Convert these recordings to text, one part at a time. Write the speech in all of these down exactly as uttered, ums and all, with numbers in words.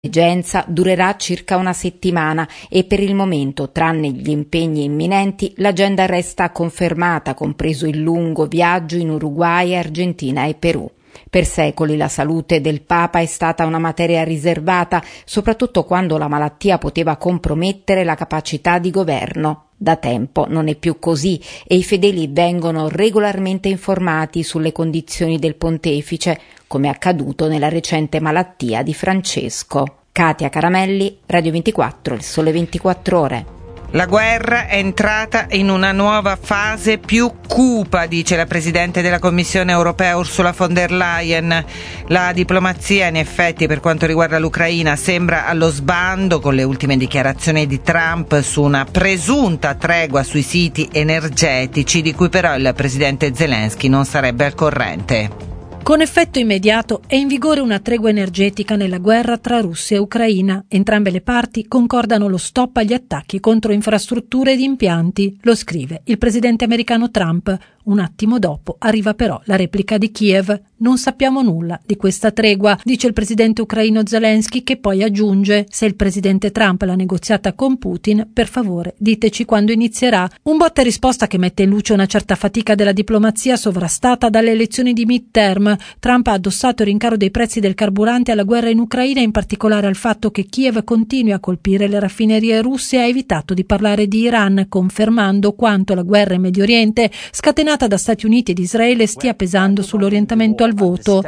L'emergenza durerà circa una settimana e per il momento, tranne gli impegni imminenti, l'agenda resta confermata, compreso il lungo viaggio in Uruguay, Argentina e Perù. Per secoli la salute del Papa è stata una materia riservata, soprattutto quando la malattia poteva compromettere la capacità di governo. Da tempo non è più così e i fedeli vengono regolarmente informati sulle condizioni del pontefice, come accaduto nella recente malattia di Francesco. Katia Caramelli, Radio ventiquattro, Il Sole ventiquattro Ore. La guerra è entrata in una nuova fase più cupa, dice la Presidente della Commissione europea Ursula von der Leyen. La diplomazia, in effetti, per quanto riguarda l'Ucraina, sembra allo sbando con le ultime dichiarazioni di Trump su una presunta tregua sui siti energetici, di cui però il Presidente Zelensky non sarebbe al corrente. Con effetto immediato è in vigore una tregua energetica nella guerra tra Russia e Ucraina. Entrambe le parti concordano lo stop agli attacchi contro infrastrutture ed impianti, lo scrive il presidente americano Trump. Un attimo dopo arriva però la replica di Kiev. Non sappiamo nulla di questa tregua, dice il presidente ucraino Zelensky, che poi aggiunge: se il presidente Trump l'ha negoziata con Putin, per favore diteci quando inizierà. Un botta e risposta che mette in luce una certa fatica della diplomazia sovrastata dalle elezioni di midterm. Trump ha addossato il rincaro dei prezzi del carburante alla guerra in Ucraina, in particolare al fatto che Kiev continui a colpire le raffinerie russe, e ha evitato di parlare di Iran, confermando quanto la guerra in Medio Oriente, scatenata da Stati Uniti ed Israele, stia pesando sull'orientamento al voto.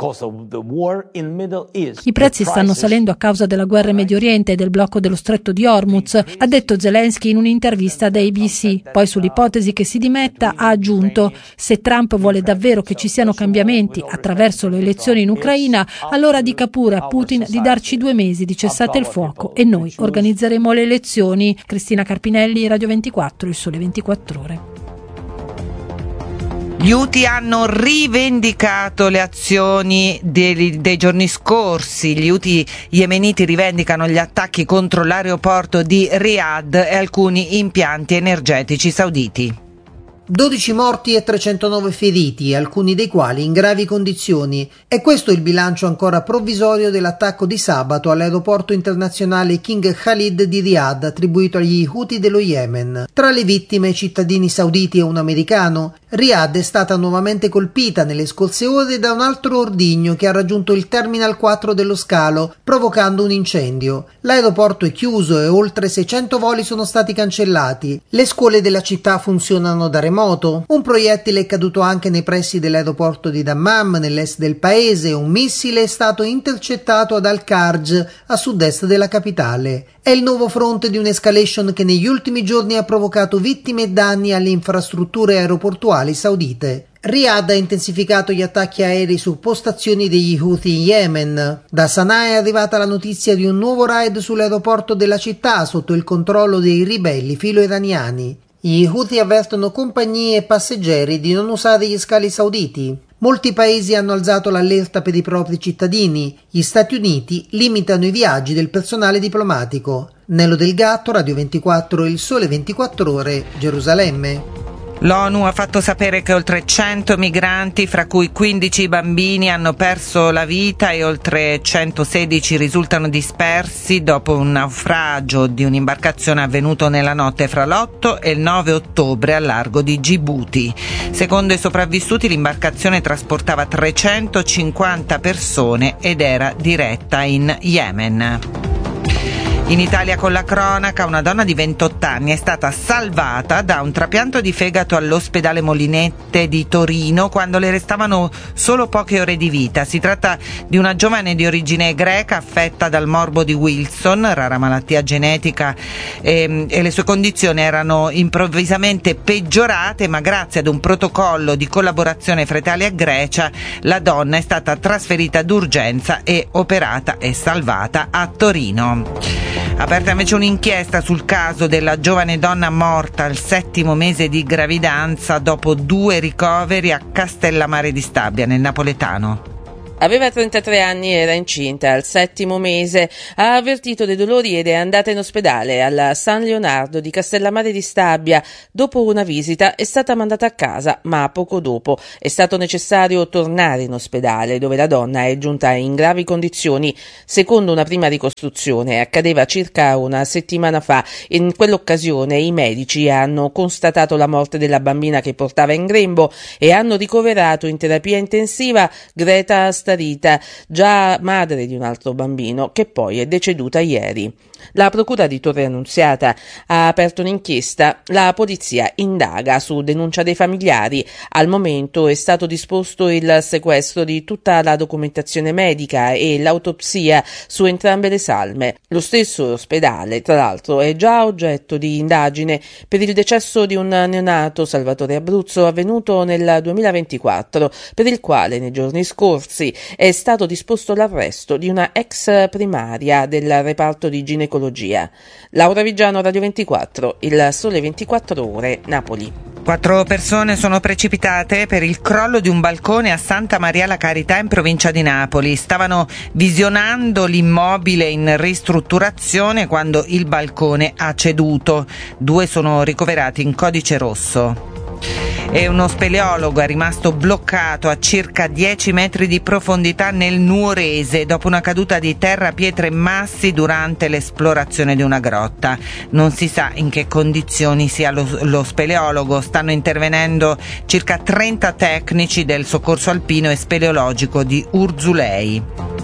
I prezzi stanno salendo a causa della guerra in Medio Oriente e del blocco dello stretto di Hormuz, ha detto Zelensky in un'intervista ad A B C. Poi, sull'ipotesi che si dimetta, ha aggiunto: se Trump vuole davvero che ci siano cambiamenti attraverso le elezioni in Ucraina, allora dica pure a Putin di darci due mesi di cessate il fuoco e noi organizzeremo le elezioni. Cristina Carpinelli, Radio ventiquattro, Il Sole ventiquattro Ore. Gli Houthi hanno rivendicato le azioni dei, dei giorni scorsi. Gli Houthi yemeniti rivendicano gli attacchi contro l'aeroporto di Riyadh e alcuni impianti energetici sauditi. dodici morti e trecentonove feriti, alcuni dei quali in gravi condizioni. È questo il bilancio ancora provvisorio dell'attacco di sabato all'aeroporto internazionale King Khalid di Riyadh, attribuito agli Houthi dello Yemen. Tra le vittime cittadini sauditi e un americano. Riyadh è stata nuovamente colpita nelle scorse ore da un altro ordigno che ha raggiunto il Terminal quattro dello scalo, provocando un incendio. L'aeroporto è chiuso e oltre seicento voli sono stati cancellati. Le scuole della città funzionano da remoto. Un proiettile è caduto anche nei pressi dell'aeroporto di Dammam, nell'est del paese. Un missile è stato intercettato ad Al-Kharj, a sud-est della capitale. È il nuovo fronte di un'escalation che negli ultimi giorni ha provocato vittime e danni alle infrastrutture aeroportuali saudite. Riyadh ha intensificato gli attacchi aerei su postazioni degli Houthi in Yemen. Da Sana'a è arrivata la notizia di un nuovo raid sull'aeroporto della città sotto il controllo dei ribelli filo-iraniani. Gli Houthi avvertono compagnie e passeggeri di non usare gli scali sauditi. Molti paesi hanno alzato l'allerta per i propri cittadini. Gli Stati Uniti limitano i viaggi del personale diplomatico. Nello Del Gatto, Radio ventiquattro, Il Sole ventiquattro Ore, Gerusalemme. L'ONU ha fatto sapere che oltre cento migranti, fra cui quindici bambini, hanno perso la vita e oltre centosedici risultano dispersi dopo un naufragio di un'imbarcazione avvenuto nella notte fra l'otto e il nove ottobre al largo di Gibuti. Secondo i sopravvissuti, l'imbarcazione trasportava trecentocinquanta persone ed era diretta in Yemen. In Italia, con la cronaca, una donna di ventotto anni è stata salvata da un trapianto di fegato all'ospedale Molinette di Torino quando le restavano solo poche ore di vita. Si tratta di una giovane di origine greca affetta dal morbo di Wilson, rara malattia genetica, e, e le sue condizioni erano improvvisamente peggiorate, ma grazie ad un protocollo di collaborazione fra Italia e Grecia la donna è stata trasferita d'urgenza e operata e salvata a Torino. Aperta invece un'inchiesta sul caso della giovane donna morta al settimo mese di gravidanza dopo due ricoveri a Castellammare di Stabia, nel napoletano. Aveva trentatré anni e era incinta al settimo mese. Ha avvertito dei dolori ed è andata in ospedale alla San Leonardo di Castellammare di Stabia. Dopo una visita è stata mandata a casa, ma poco dopo è stato necessario tornare in ospedale, dove la donna è giunta in gravi condizioni. Secondo una prima ricostruzione, accadeva circa una settimana fa. In quell'occasione i medici hanno constatato la morte della bambina che portava in grembo e hanno ricoverato in terapia intensiva Greta Starita, già madre di un altro bambino, che poi è deceduta ieri. La procura di Torre Annunziata ha aperto un'inchiesta. La polizia indaga su denuncia dei familiari. Al momento è stato disposto il sequestro di tutta la documentazione medica e l'autopsia su entrambe le salme. Lo stesso ospedale, tra l'altro, è già oggetto di indagine per il decesso di un neonato, Salvatore Abruzzo, avvenuto nel duemilaventiquattro, per il quale nei giorni scorsi è stato disposto l'arresto di una ex primaria del reparto di ginecologia. Laura Vigiano, Radio ventiquattro, Il Sole ventiquattro Ore, Napoli. Quattro persone sono precipitate per il crollo di un balcone a Santa Maria la Carità in provincia di Napoli. Stavano visionando l'immobile in ristrutturazione quando il balcone ha ceduto. Due sono ricoverati in codice rosso. E uno speleologo è rimasto bloccato a circa dieci metri di profondità nel Nuorese dopo una caduta di terra, pietre e massi durante l'esplorazione di una grotta. Non si sa in che condizioni sia lo, lo speleologo. Stanno intervenendo circa trenta tecnici del soccorso alpino e speleologico di Urzulei.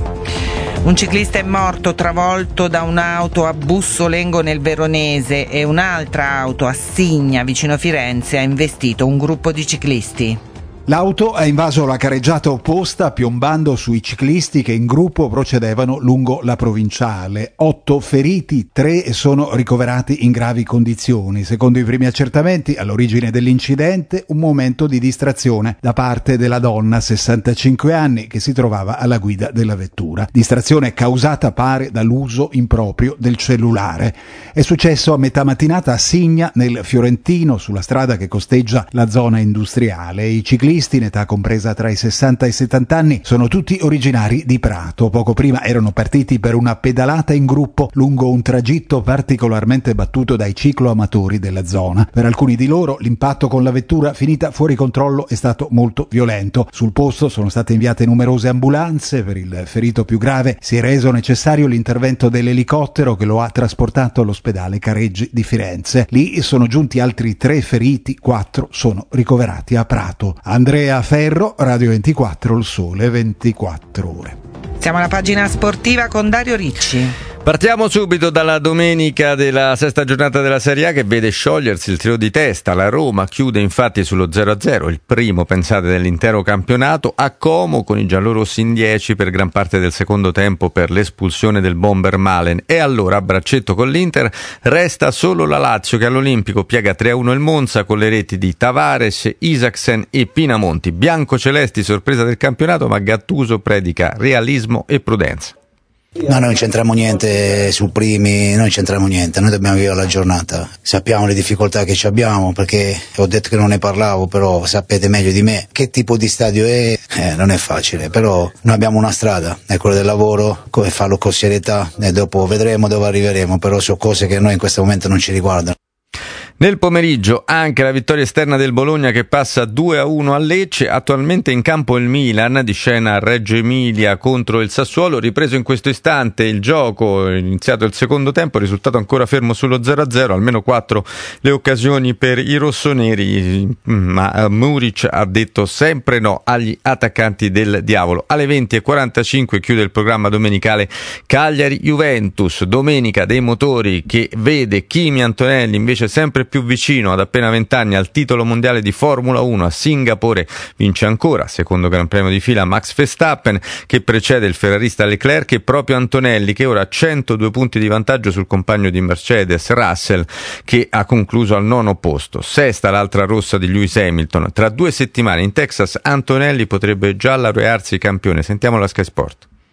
Un ciclista è morto travolto da un'auto a Bussolengo nel Veronese e un'altra auto a Signa, vicino Firenze, ha investito un gruppo di ciclisti. L'auto ha invaso la carreggiata opposta piombando sui ciclisti che in gruppo procedevano lungo la provinciale. Otto feriti, tre sono ricoverati in gravi condizioni. Secondo i primi accertamenti, all'origine dell'incidente un momento di distrazione da parte della donna, sessantacinque anni, che si trovava alla guida della vettura. Distrazione causata, pare, dall'uso improprio del cellulare. È successo a metà mattinata a Signa, nel Fiorentino, sulla strada che costeggia la zona industriale. I ciclisti in età compresa tra i sessanta e i settanta anni sono tutti originari di Prato. Poco prima erano partiti per una pedalata in gruppo lungo un tragitto particolarmente battuto dai cicloamatori della zona. Per alcuni di loro l'impatto con la vettura finita fuori controllo è stato molto violento. Sul posto sono state inviate numerose ambulanze. Per il ferito più grave si è reso necessario l'intervento dell'elicottero che lo ha trasportato all'ospedale Careggi di Firenze. Lì sono giunti altri tre feriti, quattro sono ricoverati a Prato. Andrea Ferro, Radio ventiquattro, Il Sole ventiquattro Ore. Siamo alla pagina sportiva con Dario Ricci. Partiamo subito dalla domenica della sesta giornata della Serie A, che vede sciogliersi il trio di testa. La Roma chiude infatti sullo zero a zero, il primo, pensate, dell'intero campionato, a Como, con i giallorossi in dieci per gran parte del secondo tempo per l'espulsione del bomber Malen. E allora, a braccetto con l'Inter, resta solo la Lazio, che all'Olimpico piega tre a uno il Monza con le reti di Tavares, Isaksen e Pinamonti. Biancocelesti, sorpresa del campionato, ma Gattuso predica realismo e prudenza. No, noi non c'entriamo niente sul primi, noi non c'entriamo niente, noi dobbiamo vivere la giornata. Sappiamo le difficoltà che ci abbiamo, perché ho detto che non ne parlavo, però sapete meglio di me che tipo di stadio è, eh, non è facile, però noi abbiamo una strada, è quella del lavoro, come farlo con serietà e dopo vedremo dove arriveremo, però sono cose che noi in questo momento non ci riguardano. Nel pomeriggio anche la vittoria esterna del Bologna, che passa due a uno a Lecce. Attualmente in campo il Milan, di scena a Reggio Emilia contro il Sassuolo. Ripreso in questo istante il gioco, iniziato il secondo tempo, risultato ancora fermo sullo zero a zero, almeno quattro le occasioni per i rossoneri, ma Muric ha detto sempre no agli attaccanti del diavolo. Alle venti e quarantacinque chiude il programma domenicale Cagliari-Juventus, domenica dei motori, che vede Kimi Antonelli invece sempre più vicino, ad appena vent'anni, al titolo mondiale di Formula uno. A Singapore vince ancora, secondo Gran Premio di fila, Max Verstappen, che precede il ferrarista Leclerc, e proprio Antonelli, che ora ha centodue punti di vantaggio sul compagno di Mercedes, Russell, che ha concluso al nono posto. Sesta l'altra rossa di Lewis Hamilton. Tra due settimane in Texas Antonelli potrebbe già laurearsi campione. Sentiamo la Sky Sport.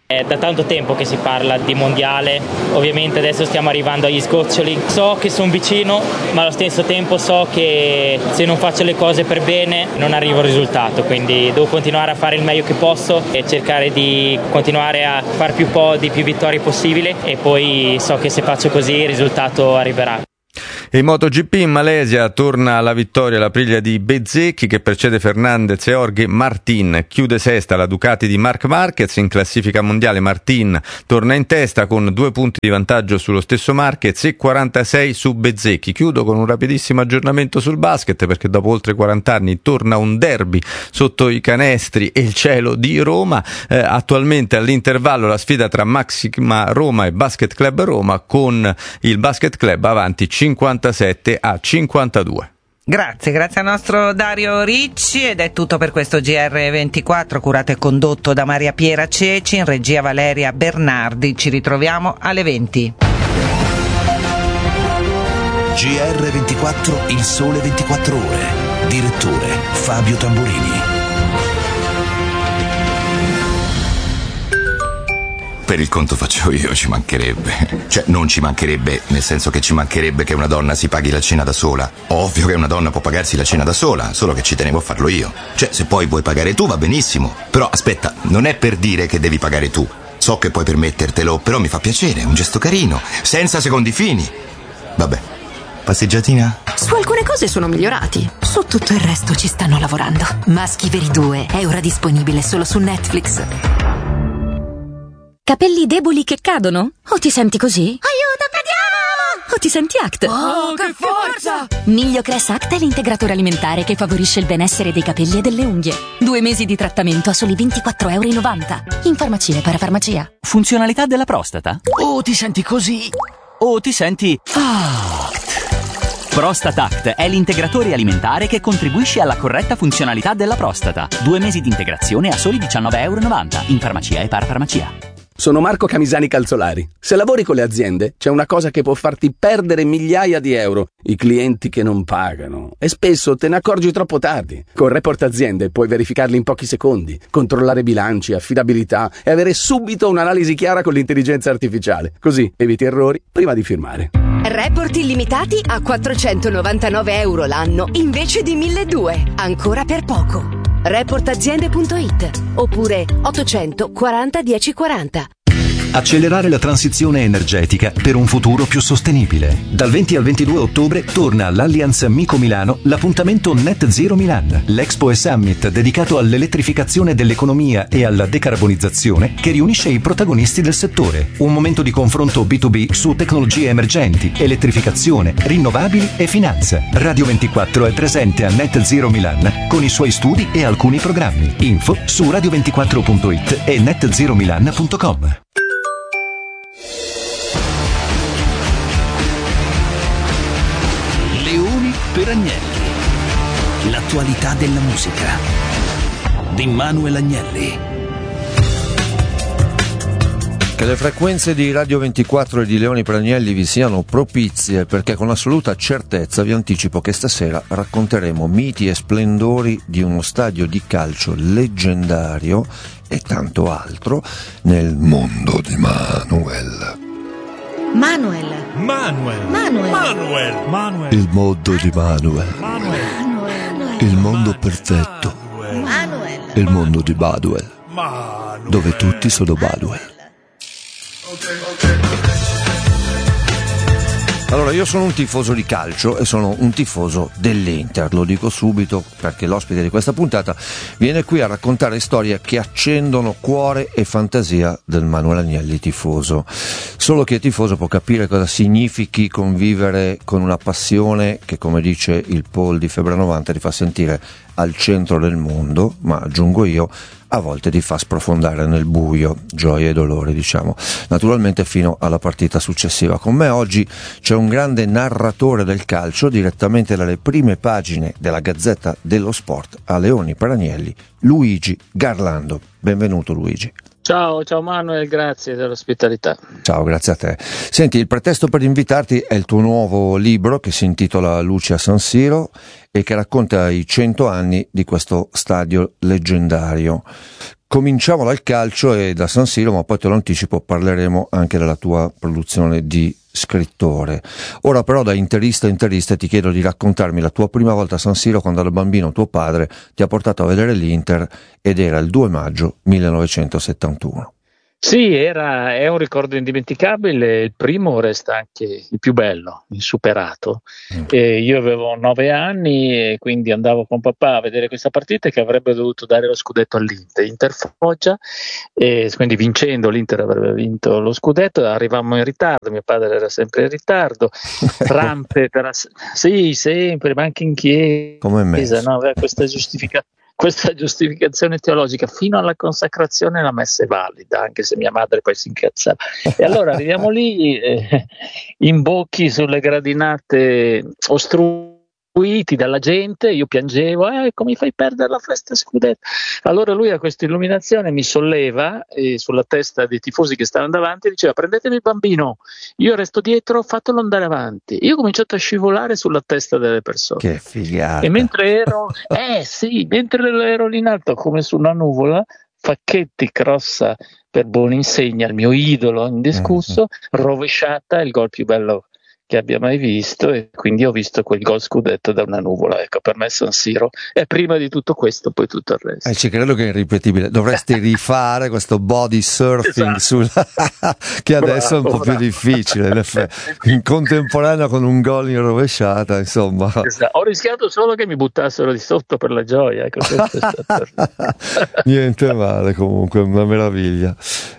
È da tanto tempo che si parla di mondiale, ovviamente adesso stiamo arrivando agli sgoccioli. So che sono vicino, ma allo stesso tempo so che se non faccio le cose per bene non arrivo al risultato, quindi devo continuare a fare il meglio che posso e cercare di continuare a fare più podi, più vittorie possibile, e poi so che se faccio così il risultato arriverà. In MotoGP in Malesia torna alla vittoria l'Aprilia di Bezzecchi, che precede Fernandez e Jorge Martin. Chiude sesta la Ducati di Marc Marquez. In classifica mondiale Martin torna in testa con due punti di vantaggio sullo stesso Marquez e quarantasei su Bezzecchi. Chiudo con un rapidissimo aggiornamento sul basket, perché dopo oltre quaranta anni torna un derby sotto i canestri e il cielo di Roma. Eh, attualmente all'intervallo la sfida tra Maxima Roma e Basket Club Roma, con il Basket Club avanti cinquantasette a cinquantadue. Grazie, grazie al nostro Dario Ricci, ed è tutto per questo G R ventiquattro, curato e condotto da Maria Piera Ceci, in regia Valeria Bernardi. Ci ritroviamo alle venti. G R ventiquattro, il sole ventiquattro ore. Direttore Fabio Tamburini. Per il conto faccio io, ci mancherebbe. Cioè, non ci mancherebbe, nel senso che ci mancherebbe che una donna si paghi la cena da sola. Ovvio che una donna può pagarsi la cena da sola, solo che ci tenevo a farlo io. Cioè, se poi vuoi pagare tu va benissimo. Però aspetta, non è per dire che devi pagare tu. So che puoi permettertelo, però mi fa piacere, è un gesto carino, senza secondi fini. Vabbè, passeggiatina? Su alcune cose sono migliorati, su tutto il resto ci stanno lavorando. Maschi Veri due è ora disponibile solo su Netflix. Capelli deboli che cadono? O ti senti così? Aiuto, cadiamo! O ti senti Act? Oh, che forza! Migliocress Act è l'integratore alimentare che favorisce il benessere dei capelli e delle unghie. Due mesi di trattamento a soli ventiquattro e novanta euro. In farmacia e parafarmacia. Funzionalità della prostata? O ti senti così? O ti senti Act? Prostate Act è l'integratore alimentare che contribuisce alla corretta funzionalità della prostata. Due mesi di integrazione a soli diciannove e novanta euro. In farmacia e parafarmacia. Sono Marco Camisani Calzolari. Se lavori con le aziende, c'è una cosa che può farti perdere migliaia di euro: i clienti che non pagano. E spesso te ne accorgi troppo tardi. Con Report Aziende puoi verificarli in pochi secondi, controllare bilanci, affidabilità e avere subito un'analisi chiara con l'intelligenza artificiale. Così eviti errori prima di firmare. Report illimitati a quattrocentonovantanove euro l'anno invece di milleduecento. Ancora per poco. report aziende punto it oppure ottocento quaranta dieci quaranta. Accelerare la transizione energetica per un futuro più sostenibile. Dal venti al ventidue ottobre torna all'Allianz Mico Milano l'appuntamento Net Zero Milan, l'Expo e Summit dedicato all'elettrificazione dell'economia e alla decarbonizzazione, che riunisce i protagonisti del settore. Un momento di confronto B due B su tecnologie emergenti, elettrificazione, rinnovabili e finanza. Radio ventiquattro è presente a Net Zero Milan con i suoi studi e alcuni programmi. Info su radio ventiquattro punto it e net zero milan punto com. Per Agnelli. L'attualità della musica di Manuel Agnelli. Che le frequenze di Radio ventiquattro e di Leoni per Agnelli vi siano propizie, perché con assoluta certezza vi anticipo che stasera racconteremo miti e splendori di uno stadio di calcio leggendario e tanto altro nel mondo di Manuel. Manuel. Manuel. Manuel. Manuel. Manuel. Il mondo di Manuel. Manuel. Il mondo perfetto. Manuel. Il mondo di Baduel. Dove tutti sono Baduel. Allora, io sono un tifoso di calcio e sono un tifoso dell'Inter, lo dico subito perché l'ospite di questa puntata viene qui a raccontare storie che accendono cuore e fantasia del Manuel Agnelli tifoso. Solo chi è tifoso può capire cosa significhi convivere con una passione che, come dice il Paul di Febbre novanta, ti fa sentire al centro del mondo, ma aggiungo io, a volte ti fa sprofondare nel buio, gioie e dolori, diciamo, naturalmente fino alla partita successiva. Con me oggi c'è un grande narratore del calcio, direttamente dalle prime pagine della Gazzetta dello Sport a Leoni per Agnelli, Luigi Garlando. Benvenuto Luigi. Ciao, ciao Manuel, grazie dell'ospitalità. Ciao, grazie a te. Senti, il pretesto per invitarti è il tuo nuovo libro che si intitola Luci a San Siro e che racconta i cento anni di questo stadio leggendario. Cominciamo dal calcio e da San Siro, ma poi te lo anticipo, parleremo anche della tua produzione di scrittore. Ora però da interista a interista ti chiedo di raccontarmi la tua prima volta a San Siro quando da bambino tuo padre ti ha portato a vedere l'Inter ed era il due maggio millenovecentosettantuno. Sì, era, è un ricordo indimenticabile, il primo resta anche il più bello, insuperato. Mm. E io avevo nove anni e quindi andavo con papà a vedere questa partita che avrebbe dovuto dare lo scudetto all'Inter, Inter Foggia, e quindi vincendo l'Inter avrebbe vinto lo scudetto, arrivavamo in ritardo, mio padre era sempre in ritardo, rampe, per ass- sì, sempre, ma anche in chiesa, come me. No, aveva questa giustificazione. Questa giustificazione teologica fino alla consacrazione la messa è valida, anche se mia madre poi si incazzava. E allora arriviamo lì, eh, imbocchi sulle gradinate ostruite dalla gente, io piangevo, eh, come fai perdere la festa scudetto? Allora lui a questa illuminazione mi solleva e sulla testa dei tifosi che stavano davanti diceva: prendetemi il bambino, io resto dietro, fatelo andare avanti. Io ho cominciato a scivolare sulla testa delle persone. Che figata. E mentre ero, eh sì, mentre ero lì in alto come su una nuvola, Facchetti crossa per Boninsegna, il mio idolo indiscusso, mm-hmm. rovesciata, il gol più bello che abbia mai visto, e quindi ho visto quel gol scudetto da una nuvola. Ecco, per me San Siro è prima di tutto questo, poi tutto il resto. Eh, ci credo che è irripetibile. Dovresti rifare questo body surfing, esatto. Sulla... che adesso bravo, è un po' bravo. Più difficile in effetti. In contemporanea con un gol in rovesciata, insomma. Esatto. Ho rischiato solo che mi buttassero di sotto per la gioia, ecco, questo è stato... Niente male, comunque, una meraviglia.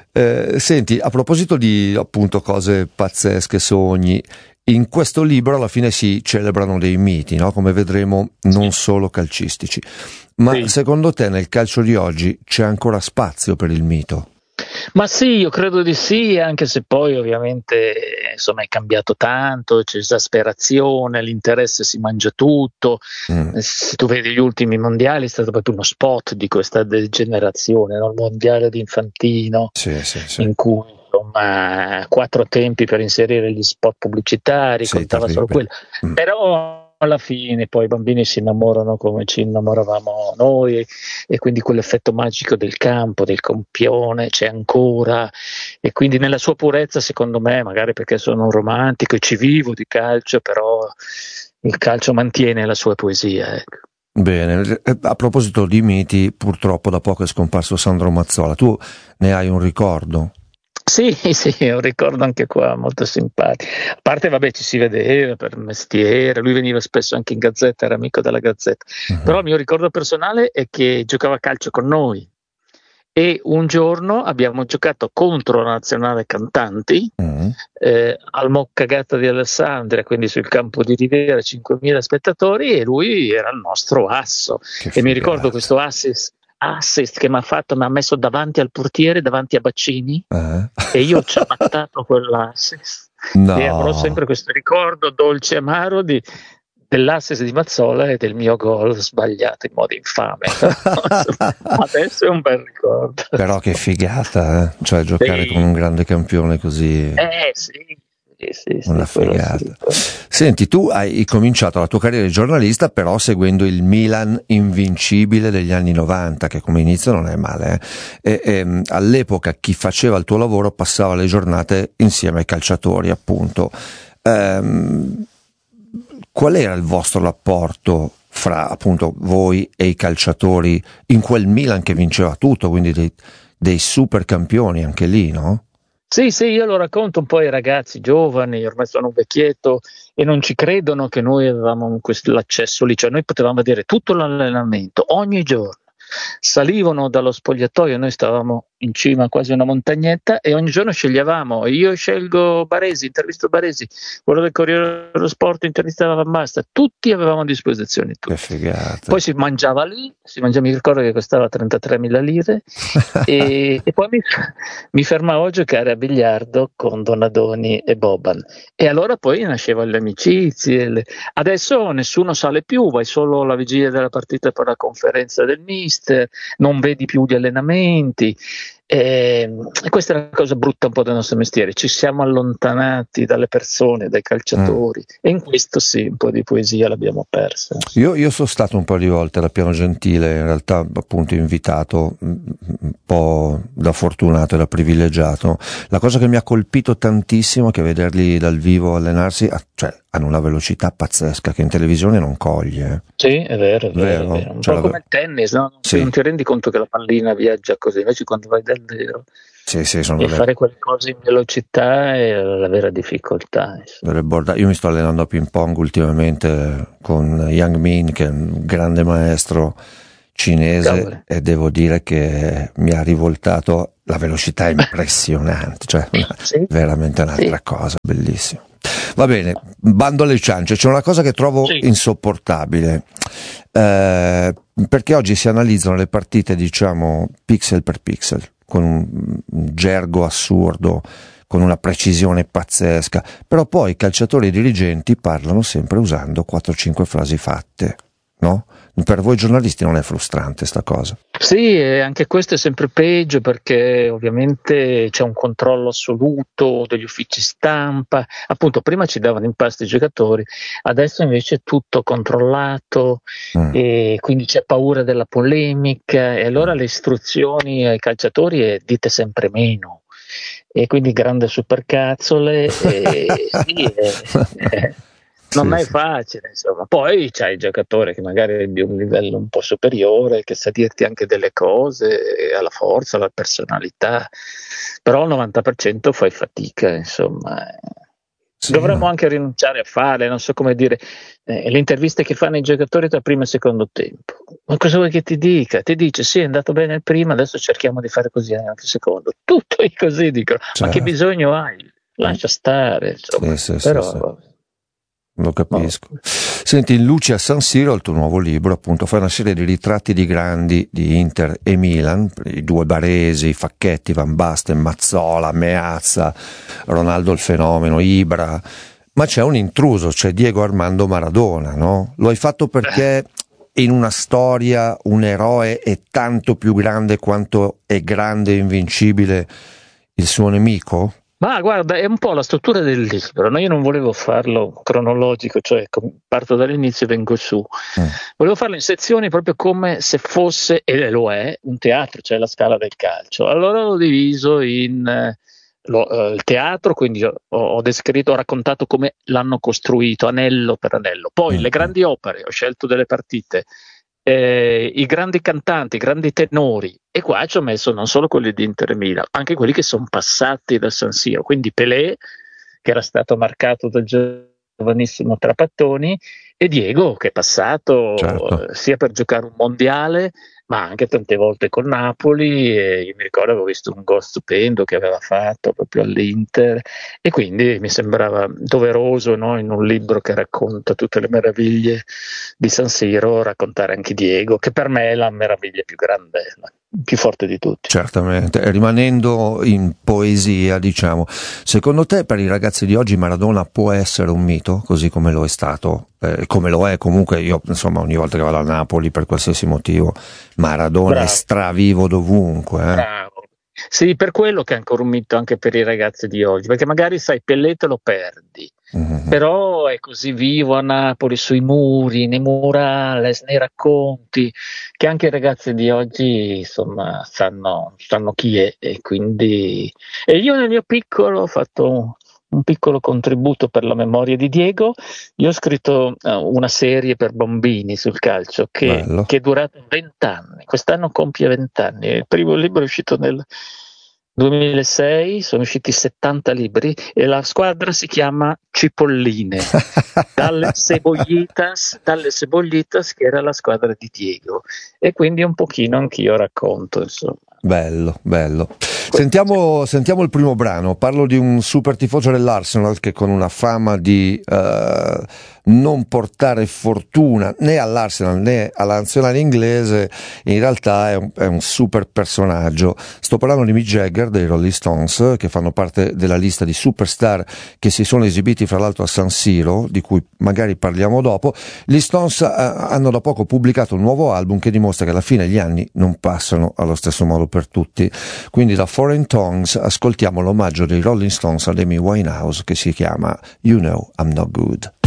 Eh, senti, a proposito di appunto cose pazzesche, sogni, in questo libro alla fine si celebrano dei miti, no? Come vedremo, non solo calcistici. Ma sì. Secondo te nel calcio di oggi c'è ancora spazio per il mito? Ma sì, io credo di sì, anche se poi ovviamente insomma è cambiato tanto, c'è esasperazione, l'interesse si mangia tutto. Mm. Se tu vedi gli ultimi mondiali è stato proprio uno spot di questa degenerazione, no? Il mondiale di Infantino, sì, sì, sì. In cui insomma quattro tempi per inserire gli spot pubblicitari, sì, contava solo quello. Mm. Però alla fine poi i bambini si innamorano come ci innamoravamo noi, e, e quindi quell'effetto magico del campo, del campione c'è ancora, e quindi nella sua purezza, secondo me, magari perché sono un romantico e ci vivo di calcio, però il calcio mantiene la sua poesia, ecco. Bene, a proposito di miti, purtroppo da poco è scomparso Sandro Mazzola, tu ne hai un ricordo? Sì, sì, un ricordo anche qua molto simpatico. A parte, vabbè, ci si vedeva per mestiere, lui veniva spesso anche in Gazzetta, era amico della Gazzetta. Uh-huh. Però il mio ricordo personale è che giocava a calcio con noi. E un giorno abbiamo giocato contro la Nazionale Cantanti uh-huh. eh, al Moccagatta di Alessandria, quindi sul campo di Rivera, cinquemila spettatori, e lui era il nostro asso. Che e figata. Mi ricordo questo assist. assist che mi ha fatto, mi ha messo davanti al portiere, davanti a Baccini, eh. e io ci ho mattato quell'assist. No. E avrò sempre questo ricordo dolce e amaro di, dell'assist di Mazzola e del mio gol sbagliato in modo infame. Adesso è un bel ricordo. Però che figata, eh? Cioè giocare sì. con un grande campione così. Eh sì. Sì, sì, una sì, figata. Sì. Senti, tu hai cominciato la tua carriera di giornalista però seguendo il Milan invincibile degli anni novanta, che come inizio non è male, eh? e, e, all'epoca chi faceva il tuo lavoro passava le giornate insieme ai calciatori, appunto. Ehm, qual era il vostro rapporto fra appunto voi e i calciatori in quel Milan che vinceva tutto, quindi dei, dei super campioni anche lì, no? Sì, sì, io lo racconto un po' ai ragazzi giovani, ormai sono un vecchietto e non ci credono che noi avevamo questo, l'accesso lì, cioè noi potevamo vedere tutto l'allenamento ogni giorno. Salivano dallo spogliatoio, noi stavamo in cima a quasi una montagnetta e ogni giorno sceglievamo, io scelgo Baresi, intervisto Baresi, quello del Corriere dello Sport intervistava Van Basten, tutti avevamo a disposizione tutti. Che figata. Poi si mangiava lì, si mangiava, mi ricordo che costava trentatremila lire e, e poi mi, mi fermavo a giocare a biliardo con Donadoni e Boban, e allora poi nascevano le amicizie. Le... Adesso nessuno sale più, vai solo alla vigilia della partita per la conferenza del mister, non vedi più gli allenamenti. E questa è la cosa brutta un po' del nostro mestiere, ci siamo allontanati dalle persone, dai calciatori, mm. e in questo sì, un po' di poesia l'abbiamo persa. Io, io sono stato un po' di volte alla Piano Gentile, in realtà appunto invitato, un po' da fortunato e da privilegiato. La cosa che mi ha colpito tantissimo è che vederli dal vivo allenarsi, cioè hanno una velocità pazzesca che in televisione non coglie. Sì, è vero, è vero, vero. È vero. Un cioè, po' come il tennis, no? Sì. Non ti rendi conto che la pallina viaggia così, invece quando vai dal vero sì, sì, sono e delle... fare quelle cose in velocità è la vera difficoltà. Borda... Io mi sto allenando a ping pong ultimamente con Yang Min, che è un grande maestro cinese, Cavoli. E devo dire che mi ha rivoltato, la velocità è impressionante, cioè una... sì. veramente un'altra sì. cosa, bellissimo. Va bene, bando alle ciance, c'è una cosa che trovo sì. insopportabile, eh, perché oggi si analizzano le partite, diciamo, pixel per pixel, con un, un gergo assurdo, con una precisione pazzesca, però poi i calciatori e i dirigenti parlano sempre usando quattro cinque frasi fatte, no? Per voi giornalisti non è frustrante sta cosa? Sì, e anche questo è sempre peggio, perché ovviamente c'è un controllo assoluto degli uffici stampa. Appunto, prima ci davano in pasto i giocatori, adesso invece è tutto controllato, mm. e quindi c'è paura della polemica, e allora le istruzioni ai calciatori è dite sempre meno, e quindi grande supercazzole. e, sì, è, è, non sì, è facile, insomma. Poi c'hai il giocatore che magari è di un livello un po' superiore, che sa dirti anche delle cose, ha la forza, la personalità, però il novanta per cento fai fatica, insomma. Sì, dovremmo no. anche rinunciare a fare, non so come dire, eh, le interviste che fanno i giocatori tra primo e secondo tempo. Ma cosa vuoi che ti dica? Ti dice sì, è andato bene il primo, adesso cerchiamo di fare così anche il secondo. Tutto è così, dicono. Certo. Ma che bisogno hai? Lascia stare, insomma. Sì, sì, però... sì, sì. Lo capisco. No. Senti, in Luce a San Siro, il tuo nuovo libro, appunto, fai una serie di ritratti di grandi di Inter e Milan, i due Baresi, Facchetti, Van Basten, Mazzola, Meazza, Ronaldo il fenomeno, Ibra, ma c'è un intruso, c'è Diego Armando Maradona, no? Lo hai fatto perché in una storia un eroe è tanto più grande quanto è grande e invincibile il suo nemico? Ma guarda, è un po' la struttura del libro, no? Io non volevo farlo cronologico, cioè parto dall'inizio e vengo su. Mm. Volevo farlo in sezioni proprio come se fosse, e lo è, un teatro, cioè la Scala del calcio. Allora l'ho diviso in eh, lo, eh, il teatro, quindi ho, ho descritto, ho raccontato come l'hanno costruito, anello per anello. Poi mm. le grandi opere, ho scelto delle partite, eh, i grandi cantanti, i grandi tenori, e qua ci ho messo non solo quelli di Inter e Milan, anche quelli che sono passati da San Siro, quindi Pelé, che era stato marcato dal giovanissimo Trapattoni, e Diego, che è passato certo. eh, sia per giocare un mondiale, ma anche tante volte con Napoli, e io mi ricordo avevo visto un gol stupendo che aveva fatto proprio all'Inter, e quindi mi sembrava doveroso, no, in un libro che racconta tutte le meraviglie di San Siro, raccontare anche Diego, che per me è la meraviglia più grande, la più forte di tutti. Certamente, rimanendo in poesia, diciamo, secondo te per i ragazzi di oggi Maradona può essere un mito, così come lo è stato, eh, come lo è comunque, io insomma ogni volta che vado a Napoli per qualsiasi motivo Maradona Bravo. È stravivo dovunque, eh? Bravo. Sì, per quello che è ancora un mito anche per i ragazzi di oggi, perché magari sai Pelé te lo perdi, mm-hmm. però è così vivo a Napoli, sui muri, nei murales, nei racconti, che anche i ragazzi di oggi insomma sanno, sanno chi è, e quindi e io nel mio piccolo ho fatto un piccolo contributo per la memoria di Diego. Io ho scritto uh, una serie per bambini sul calcio che, che è durata vent'anni, quest'anno compie vent'anni, il primo libro è uscito nel duemilasei, sono usciti settanta libri e la squadra si chiama Cipolline, dalle Cebollitas, dalle Cebollitas che era la squadra di Diego, e quindi un pochino anch'io racconto, insomma. Bello, bello. Sentiamo, sentiamo il primo brano. Parlo di un super tifoso dell'Arsenal che con una fama di uh, non portare fortuna né all'Arsenal né alla nazionale inglese, in realtà è un, è un super personaggio. Sto parlando di Mick Jagger dei Rolling Stones, che fanno parte della lista di superstar che si sono esibiti fra l'altro a San Siro, di cui magari parliamo dopo. Gli Stones eh, hanno da poco pubblicato un nuovo album che dimostra che alla fine gli anni non passano allo stesso modo per tutti. Quindi da Foreign Tongues ascoltiamo l'omaggio dei Rolling Stones ad Amy Winehouse, che si chiama You Know I'm Not Good.